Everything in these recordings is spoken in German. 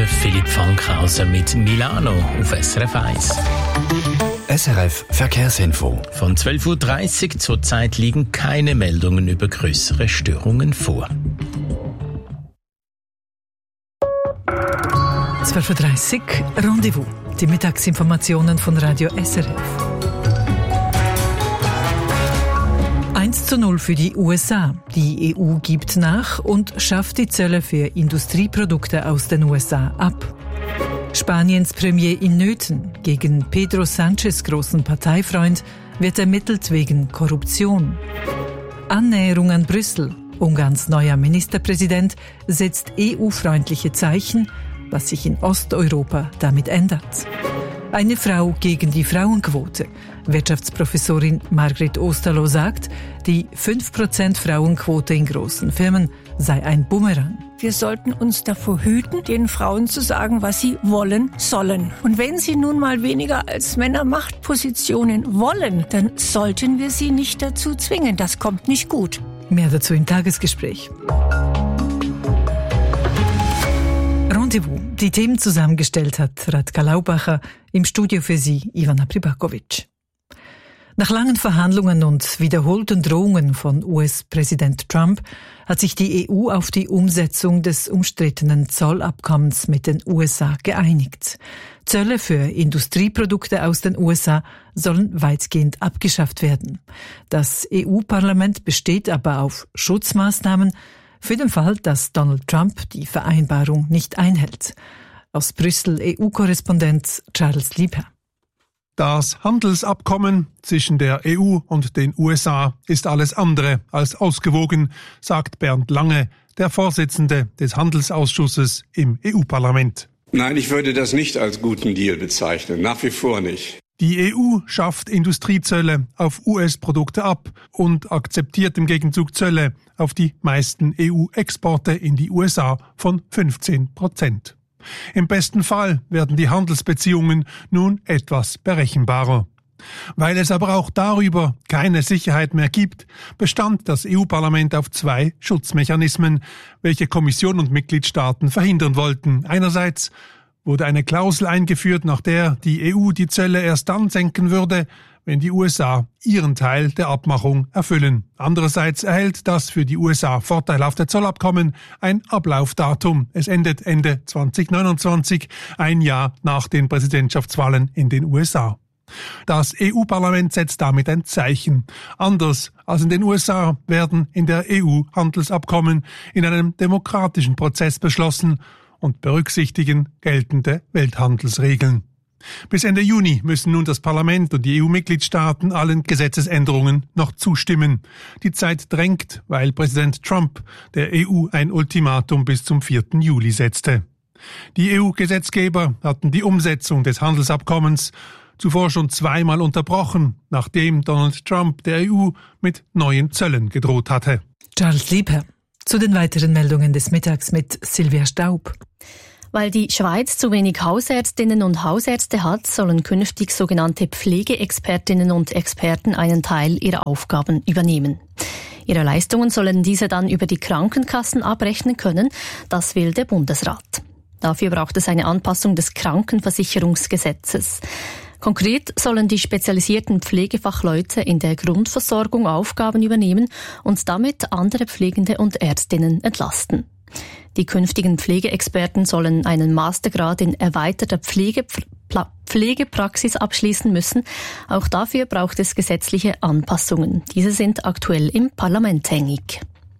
der Philipp Fankhauser mit Milano auf SRF 1. SRF Verkehrsinfo. Von 12.30 Uhr zurzeit liegen keine Meldungen über größere Störungen vor. 12.30 Uhr Rendezvous. Die Mittagsinformationen von Radio SRF. 1:0 für die USA. Die EU gibt nach und schafft die Zölle für Industrieprodukte aus den USA ab. Spaniens Premier in Nöten. Gegen Pedro Sánchez großen Parteifreund wird ermittelt wegen Korruption. Annäherung an Brüssel. Ungarns neuer Ministerpräsident setzt EU-freundliche Zeichen, was sich in Osteuropa damit ändert. Eine Frau gegen die Frauenquote. Wirtschaftsprofessorin Margret Osterloh sagt, die 5% Frauenquote in großen Firmen sei ein Bumerang. Wir sollten uns davor hüten, den Frauen zu sagen, was sie wollen sollen. Und wenn sie nun mal weniger als Männer Machtpositionen wollen, dann sollten wir sie nicht dazu zwingen. Das kommt nicht gut. Mehr dazu im Tagesgespräch. Rendezvous. Die Themen zusammengestellt hat Radka Laubacher, im Studio für Sie Ivana Pribakovic. Nach langen Verhandlungen und wiederholten Drohungen von US-Präsident Trump hat sich die EU auf die Umsetzung des umstrittenen Zollabkommens mit den USA geeinigt. Zölle für Industrieprodukte aus den USA sollen weitgehend abgeschafft werden. Das EU-Parlament besteht aber auf Schutzmaßnahmen für den Fall, dass Donald Trump die Vereinbarung nicht einhält. Aus Brüssel EU-Korrespondent Charles Lieper. Das Handelsabkommen zwischen der EU und den USA ist alles andere als ausgewogen, sagt Bernd Lange, der Vorsitzende des Handelsausschusses im EU-Parlament. Nein, ich würde das nicht als guten Deal bezeichnen, nach wie vor nicht. Die EU schafft Industriezölle auf US-Produkte ab und akzeptiert im Gegenzug Zölle auf die meisten EU-Exporte in die USA von 15%. Im besten Fall werden die Handelsbeziehungen nun etwas berechenbarer. Weil es aber auch darüber keine Sicherheit mehr gibt, bestand das EU-Parlament auf 2 Schutzmechanismen, welche Kommission und Mitgliedstaaten verhindern wollten. Einerseits wurde eine Klausel eingeführt, nach der die EU die Zölle erst dann senken würde, wenn die USA ihren Teil der Abmachung erfüllen. Andererseits erhält das für die USA vorteilhafte Zollabkommen ein Ablaufdatum. Es endet Ende 2029, ein Jahr nach den Präsidentschaftswahlen in den USA. Das EU-Parlament setzt damit ein Zeichen. Anders als in den USA werden in der EU Handelsabkommen in einem demokratischen Prozess beschlossen und berücksichtigen geltende Welthandelsregeln. Bis Ende Juni müssen nun das Parlament und die EU-Mitgliedstaaten allen Gesetzesänderungen noch zustimmen. Die Zeit drängt, weil Präsident Trump der EU ein Ultimatum bis zum 4. Juli setzte. Die EU-Gesetzgeber hatten die Umsetzung des Handelsabkommens zuvor schon 2-mal unterbrochen, nachdem Donald Trump der EU mit neuen Zöllen gedroht hatte. Charles Lieper. Zu den weiteren Meldungen des Mittags mit Silvia Staub. Weil die Schweiz zu wenig Hausärztinnen und Hausärzte hat, sollen künftig sogenannte Pflegeexpertinnen und Experten einen Teil ihrer Aufgaben übernehmen. Ihre Leistungen sollen diese dann über die Krankenkassen abrechnen können. Das will der Bundesrat. Dafür braucht es eine Anpassung des Krankenversicherungsgesetzes. Konkret sollen die spezialisierten Pflegefachleute in der Grundversorgung Aufgaben übernehmen und damit andere Pflegende und Ärztinnen entlasten. Die künftigen Pflegeexperten sollen einen Mastergrad in erweiterter Pflegepraxis abschließen müssen. Auch dafür braucht es gesetzliche Anpassungen. Diese sind aktuell im Parlament hängig.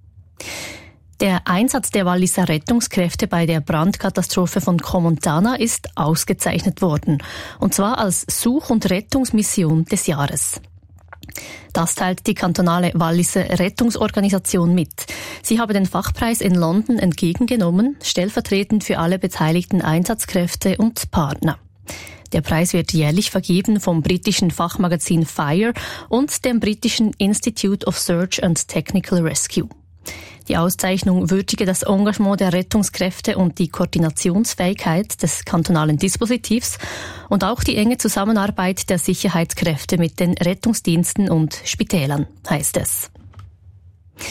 Der Einsatz der Walliser Rettungskräfte bei der Brandkatastrophe von Crans-Montana ist ausgezeichnet worden. Und zwar als Such- und Rettungsmission des Jahres. Das teilt die kantonale Walliser Rettungsorganisation mit. Sie habe den Fachpreis in London entgegengenommen, stellvertretend für alle beteiligten Einsatzkräfte und Partner. Der Preis wird jährlich vergeben vom britischen Fachmagazin Fire und dem britischen Institute of Search and Technical Rescue. Die Auszeichnung würdige das Engagement der Rettungskräfte und die Koordinationsfähigkeit des kantonalen Dispositivs und auch die enge Zusammenarbeit der Sicherheitskräfte mit den Rettungsdiensten und Spitälern, heißt es.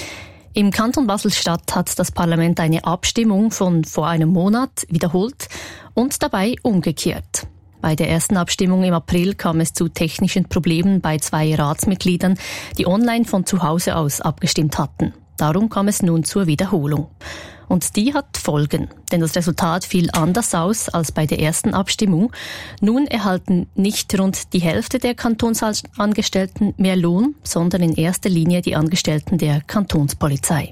Im Kanton Basel-Stadt hat das Parlament eine Abstimmung von vor einem Monat wiederholt und dabei umgekehrt. Bei der ersten Abstimmung im April kam es zu technischen Problemen bei 2 Ratsmitgliedern, die online von zu Hause aus abgestimmt hatten. Darum kam es nun zur Wiederholung. Und die hat Folgen, denn das Resultat fiel anders aus als bei der ersten Abstimmung. Nun erhalten nicht rund die Hälfte der Kantonsangestellten mehr Lohn, sondern in erster Linie die Angestellten der Kantonspolizei.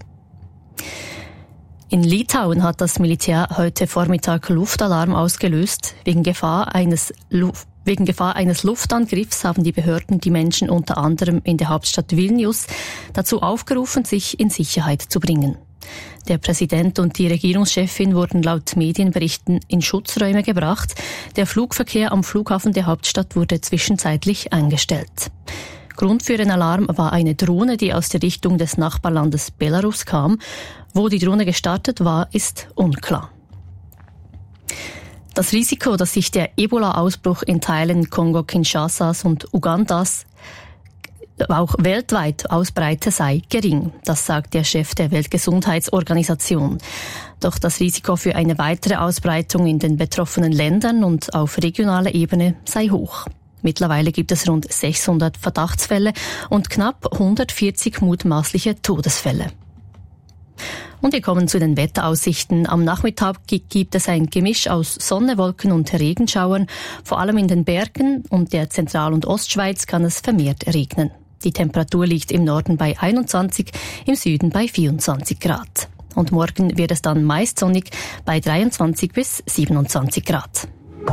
In Litauen hat das Militär heute Vormittag Luftalarm ausgelöst. Wegen Gefahr eines Luftangriffs haben die Behörden die Menschen unter anderem in der Hauptstadt Vilnius dazu aufgerufen, sich in Sicherheit zu bringen. Der Präsident und die Regierungschefin wurden laut Medienberichten in Schutzräume gebracht. Der Flugverkehr am Flughafen der Hauptstadt wurde zwischenzeitlich eingestellt. Grund für den Alarm war eine Drohne, die aus der Richtung des Nachbarlandes Belarus kam. Wo die Drohne gestartet war, ist unklar. Das Risiko, dass sich der Ebola-Ausbruch in Teilen Kongo-Kinshasas und Ugandas auch weltweit ausbreite, sei gering. Das sagt der Chef der Weltgesundheitsorganisation. Doch das Risiko für eine weitere Ausbreitung in den betroffenen Ländern und auf regionaler Ebene sei hoch. Mittlerweile gibt es rund 600 Verdachtsfälle und knapp 140 mutmaßliche Todesfälle. Und wir kommen zu den Wetteraussichten. Am Nachmittag gibt es ein Gemisch aus Sonne, Wolken und Regenschauern. Vor allem in den Bergen und der Zentral- und Ostschweiz kann es vermehrt regnen. Die Temperatur liegt im Norden bei 21, im Süden bei 24 Grad. Und morgen wird es dann meist sonnig bei 23 bis 27 Grad.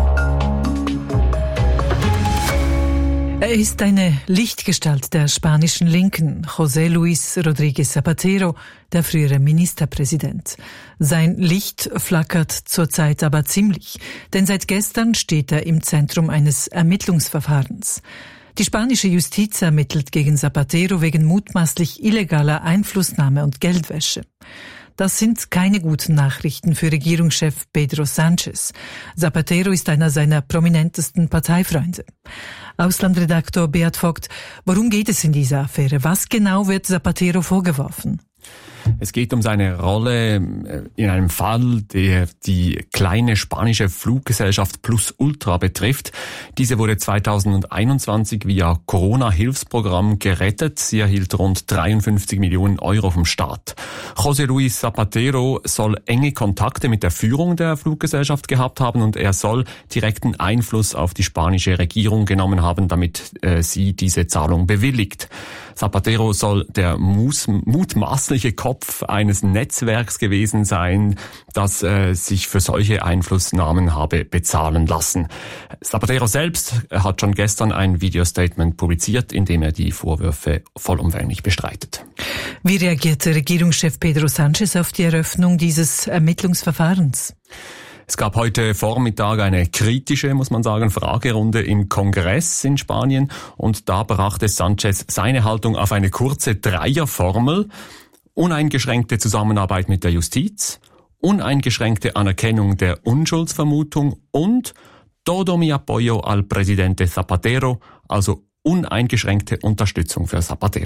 Er ist eine Lichtgestalt der spanischen Linken, José Luis Rodríguez Zapatero, der frühere Ministerpräsident. Sein Licht flackert zurzeit aber ziemlich, denn seit gestern steht er im Zentrum eines Ermittlungsverfahrens. Die spanische Justiz ermittelt gegen Zapatero wegen mutmaßlich illegaler Einflussnahme und Geldwäsche. Das sind keine guten Nachrichten für Regierungschef Pedro Sánchez. Zapatero ist einer seiner prominentesten Parteifreunde. Auslandredaktor Beat Vogt, worum geht es in dieser Affäre? Was genau wird Zapatero vorgeworfen? Es geht um seine Rolle in einem Fall, der die kleine spanische Fluggesellschaft Plus Ultra betrifft. Diese wurde 2021 via Corona-Hilfsprogramm gerettet. Sie erhielt rund 53 Millionen Euro vom Staat. José Luis Zapatero soll enge Kontakte mit der Führung der Fluggesellschaft gehabt haben und er soll direkten Einfluss auf die spanische Regierung genommen haben, damit sie diese Zahlung bewilligt. Zapatero soll der mutmaßliche Kopf eines Netzwerks gewesen sein, das sich für solche Einflussnahmen habe bezahlen lassen. Zapatero selbst hat schon gestern ein Videostatement publiziert, in dem er die Vorwürfe vollumfänglich bestreitet. Wie reagierte Regierungschef Pedro Sánchez auf die Eröffnung dieses Ermittlungsverfahrens? Es gab heute Vormittag eine kritische, muss man sagen, Fragerunde im Kongress in Spanien und da brachte Sánchez seine Haltung auf eine kurze Dreierformel: uneingeschränkte Zusammenarbeit mit der Justiz, uneingeschränkte Anerkennung der Unschuldsvermutung und todo mi apoyo al presidente Zapatero, also uneingeschränkte Unterstützung für Zapatero.